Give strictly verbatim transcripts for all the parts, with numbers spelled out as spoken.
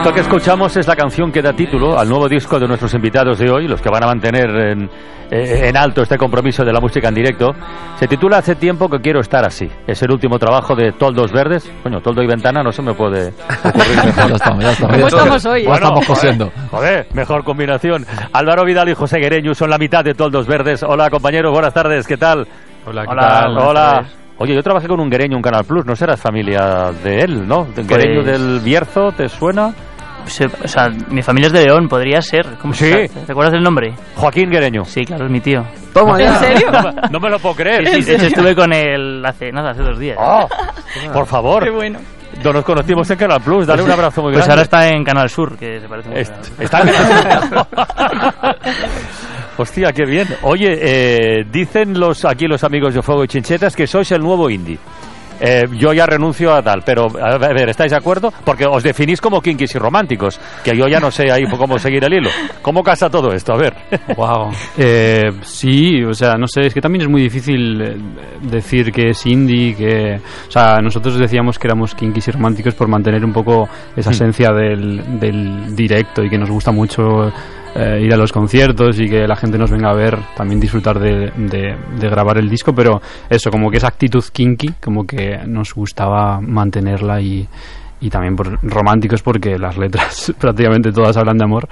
Esto que escuchamos es la canción que da título al nuevo disco de nuestros invitados de hoy, los que van a mantener en, en alto este compromiso de la música en directo. Se titula Hace tiempo que quiero estar así. Es el último trabajo de Toldos Verdes. Coño, Toldo y Ventana no se me puede ocurrir mejor. Ya estamos, ya estamos. ¿Cómo estamos hoy? Ya Bueno, estamos cosiendo. Joder, joder, mejor combinación. Álvaro Vidal y José Guereñu son la mitad de Toldos Verdes. Hola, compañeros, buenas tardes, ¿qué tal? Hola, ¿qué Hola, tal? hola. Oye, yo trabajé con un guereño en Canal Plus, no serás familia de él, ¿no? ¿De guereño Pues... del Bierzo, te suena? Se, o sea, mi familia es de León, podría ser. ¿Cómo Sí. se llama? ¿Te acuerdas del nombre? Joaquín Guereño. Sí, claro, es mi tío. Toma ¿En serio? No, me- no me lo puedo creer. Sí, sí, de hecho estuve con él hace, nada, hace dos días. Oh, por favor. Qué bueno. No nos conocimos en Canal Plus, dale un abrazo muy Pues grande. ahora está en Canal Sur, que se parece mucho. Est- Está en Hostia, qué bien. Oye, eh, dicen los aquí los amigos de Fuego y Chinchetas que sois el nuevo indie. Eh, yo ya renuncio a tal, pero a ver, ¿estáis de acuerdo? Porque os definís como kinkis y románticos, que yo ya no sé ahí cómo seguir el hilo. ¿Cómo casa todo esto? A ver. Wow. Eh, sí, o sea, no sé, es que también es muy difícil eh, decir que es indie, que... O sea, nosotros decíamos que éramos kinkis y románticos por mantener un poco esa esencia del, del directo y que nos gusta mucho eh, ir a los conciertos y que la gente nos venga a ver, también disfrutar de, de, de grabar el disco, pero eso, como que esa actitud kinky, como que nos gustaba mantenerla y... y también por románticos porque las letras prácticamente todas hablan de amor,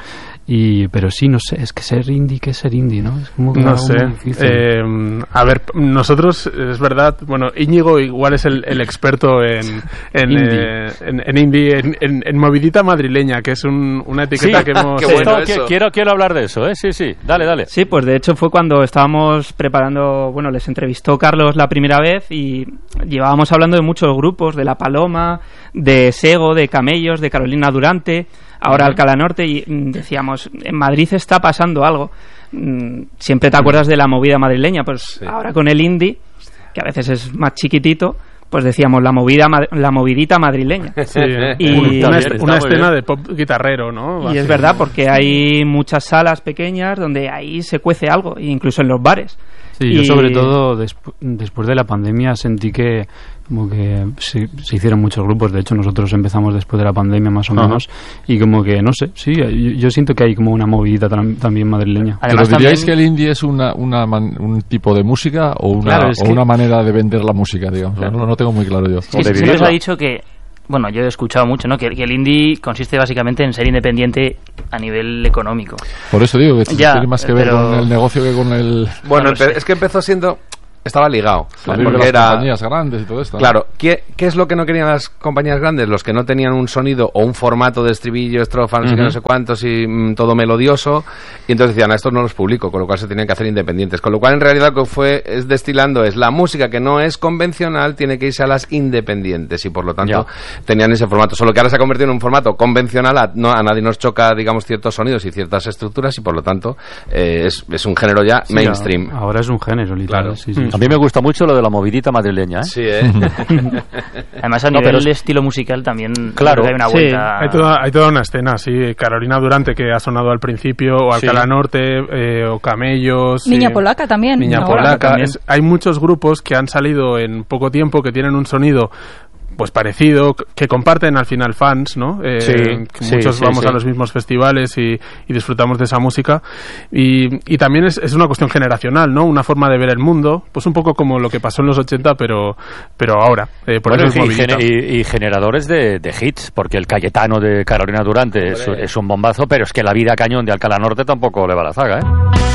y pero sí, no sé, es que ser indie, ¿qué es ser indie, no? Es como que No algo sé. muy difícil. Eh, a ver, nosotros, es verdad, bueno, Íñigo igual es el, el experto en en Indie. eh, en, en indie, en, en, en movidita madrileña, que es un, una etiqueta Sí, que hemos... qué bueno Esto, eso. que- quiero, quiero hablar de eso, ¿eh? Sí, sí, dale, dale. Sí, pues de hecho fue cuando estábamos preparando, bueno, les entrevistó Carlos la primera vez y llevábamos hablando de muchos grupos, de La Paloma, de Sego, de Camellos, de Carolina Durante, ahora Alcalá Norte, y mm, decíamos, en Madrid está pasando algo. Mm, siempre te acuerdas de la movida madrileña, pues Sí. ahora con el indie, que a veces es más chiquitito, pues decíamos la movida ma- la movidita madrileña. Sí, Y- una, Está est- bien, una está muy escena bien. de pop guitarrero, ¿no? Y es verdad, porque hay muchas salas pequeñas donde ahí se cuece algo, incluso en los bares. Sí, y- yo sobre todo despu- después de la pandemia sentí que como que se, se hicieron muchos grupos. De hecho, nosotros empezamos después de la pandemia más o Ajá. menos, y como que, no sé, sí, yo, yo siento que hay como una movidita tam- también madrileña. ¿Pero Además, diríais también- que el indie es una, una man- un tipo de música o una, Claro, es o que- una manera de vender la música, digamos? No, no tengo muy claro yo. Sí, O de siempre se vivirla. ha dicho que, bueno, yo he escuchado mucho, ¿no? Que, que el indie consiste básicamente en ser independiente a nivel económico. Por eso digo que Ya, tiene más que ver pero- con el negocio que con el... Bueno, No lo empe- sé. es que empezó siendo... Estaba ligado. Porque Porque las era... compañías grandes y todo esto. ¿no? Claro, ¿qué, ¿qué es lo que no querían las compañías grandes? Los que no tenían un sonido o un formato de estribillo, estrofa, no sé qué, Ujú. no sé cuántos y mm, todo melodioso. Y entonces decían, a estos no los publico, con lo cual se tenían que hacer independientes. Con lo cual, en realidad, lo que fue es destilando es la música que no es convencional, tiene que irse a las independientes. Y por lo tanto, tenían ese formato. Solo que ahora se ha convertido en un formato convencional, a, no, a nadie nos choca, digamos, ciertos sonidos y ciertas estructuras. Y por lo tanto, eh, es, es un género ya Sí, mainstream. a- Ahora es un género, literal. Claro. Sí, sí, A mí me gusta mucho lo de la movidita madrileña, ¿eh? Sí, ¿eh? Además, a No, nivel pero es- de estilo musical también Claro. creo que hay una Sí, vuelta... Hay toda, hay toda una escena, sí. Carolina Durante, que ha sonado al principio, o Sí. Alcalá Norte, eh, o Camellos. Niña eh, Polaca también. Niña ahora. Polaca. también. Es- hay muchos grupos que han salido en poco tiempo que tienen un sonido pues parecido, que comparten al final fans, ¿no? Eh, Sí, que sí, muchos sí, vamos sí. a los mismos festivales y, y disfrutamos de esa música. Y, y también es, es una cuestión generacional, ¿no? Una forma de ver el mundo, pues un poco como lo que pasó en los ochenta, pero, pero ahora. Eh, por Bueno, eso es y, movidita. gene- y- y generadores de, de hits, porque el Cayetano de Carolina Durante es, es un bombazo, pero es que la vida cañón de Alcalá Norte tampoco le va a la zaga, ¿eh?